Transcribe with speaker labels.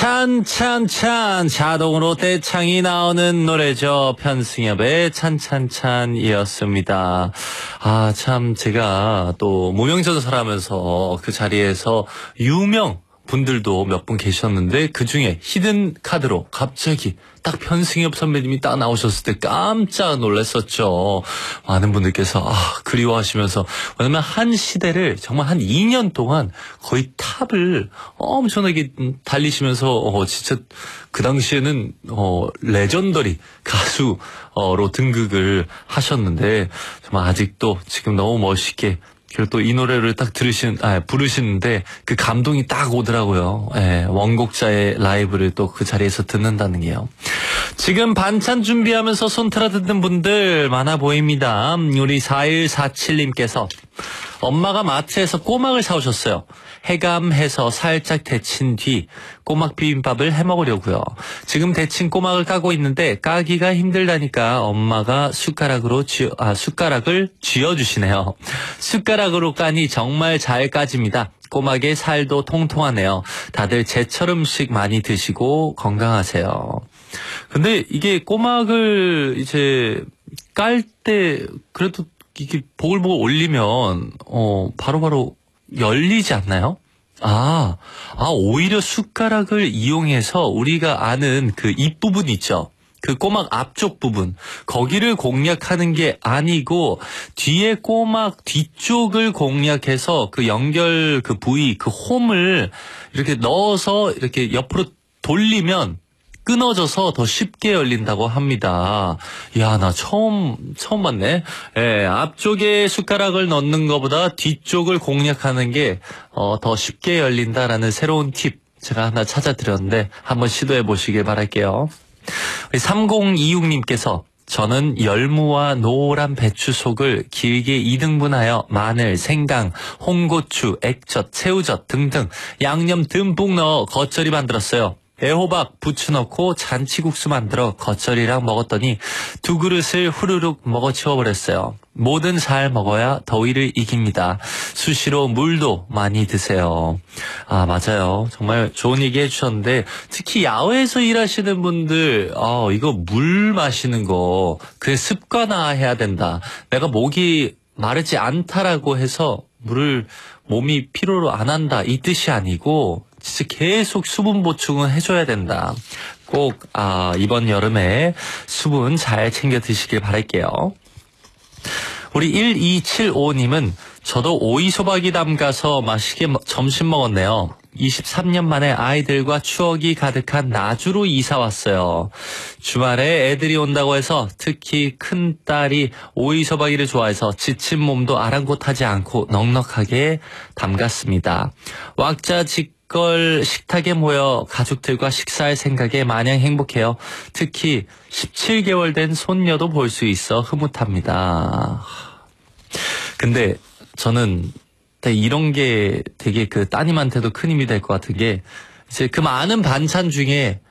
Speaker 1: 찬찬찬 자동으로 떼창이 나오는 노래죠. 편승엽의 찬찬찬이었습니다. 아, 참 제가 또 무명전설하면서 그 자리에서 유명 분들도 몇 분 계셨는데 그중에 히든 카드로 갑자기 딱 편승엽 선배님이 딱 나오셨을 때 깜짝 놀랐었죠. 많은 분들께서 그리워하시면서, 왜냐면 한 시대를 정말 한 2년 동안 거의 탑을 엄청나게 달리시면서 진짜 그 당시에는 레전더리 가수로 등극을 하셨는데 정말 아직도 지금 너무 멋있게, 그리고 또 이 노래를 딱 부르시는데 그 감동이 딱 오더라고요. 예, 원곡자의 라이브를 또 그 자리에서 듣는다는 게요. 지금 반찬 준비하면서 손틀어 듣는 분들 많아 보입니다. 우리 4147님께서 엄마가 마트에서 꼬막을 사오셨어요. 해감해서 살짝 데친 뒤 꼬막 비빔밥을 해먹으려고요. 지금 데친 꼬막을 까고 있는데 까기가 힘들다니까 엄마가 숟가락을 쥐어주시네요. 숟가락으로 까니 정말 잘 까집니다. 꼬막의 살도 통통하네요. 다들 제철 음식 많이 드시고 건강하세요. 근데 이게 꼬막을 이제 깔 때 그래도 이게 보글보글 올리면 바로바로 열리지 않나요? 오히려 숟가락을 이용해서 우리가 아는 그 입부분 있죠? 그 꼬막 앞쪽 부분, 거기를 공략하는 게 아니고 뒤에 꼬막 뒤쪽을 공략해서 그 연결 그 부위, 그 홈을 이렇게 넣어서 이렇게 옆으로 돌리면 끊어져서 더 쉽게 열린다고 합니다. 이야, 나 처음 봤네. 예, 앞쪽에 숟가락을 넣는 것보다 뒤쪽을 공략하는 게 더 쉽게 열린다라는 새로운 팁 제가 하나 찾아드렸는데 한번 시도해 보시길 바랄게요. 3026님께서 저는 열무와 노란 배추 속을 길게 2등분하여 마늘, 생강, 홍고추, 액젓, 새우젓 등등 양념 듬뿍 넣어 겉절이 만들었어요. 애호박, 부추 넣고 잔치국수 만들어 겉절이랑 먹었더니 2그릇을 후루룩 먹어치워버렸어요. 뭐든 잘 먹어야 더위를 이깁니다. 수시로 물도 많이 드세요. 아, 맞아요. 정말 좋은 얘기 해주셨는데 특히 야외에서 일하시는 분들 이거 물 마시는 거 그게 습관화해야 된다. 내가 목이 마르지 않다라고 해서 물을 몸이 필요로 안 한다 이 뜻이 아니고 진짜 계속 수분 보충은 해줘야 된다. 꼭 이번 여름에 수분 잘 챙겨 드시길 바랄게요. 우리 1275님은 저도 오이소박이 담가서 맛있게 점심 먹었네요. 23년 만에 아이들과 추억이 가득한 나주로 이사 왔어요. 주말에 애들이 온다고 해서 특히 큰딸이 오이소박이를 좋아해서 지친 몸도 아랑곳하지 않고 넉넉하게 담갔습니다. 왁자지껄 식탁에 모여 가족들과 식사할 생각에 마냥 행복해요. 특히 17개월 된 손녀도 볼 수 있어 흐뭇합니다. 근데 저는 이런 게 되게 그 따님한테도 큰 힘이 될 것 같은 게 이제 그 많은 반찬 중에